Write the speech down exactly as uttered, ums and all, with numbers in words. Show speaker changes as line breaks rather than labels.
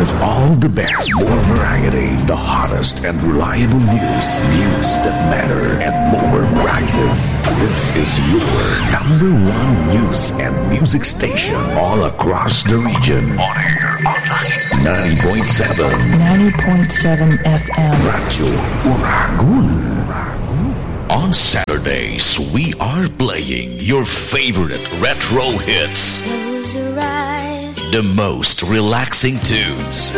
with all the best, more variety, the hottest and reliable news, news that matter, and more prizes. This is your number one news and music station all across the region. On air, online, ninety point seven.
ninety point seven F M.
Radyo Uragun. On Saturdays, we are playing your favorite retro hits.
Close your eyes.
The most relaxing tunes.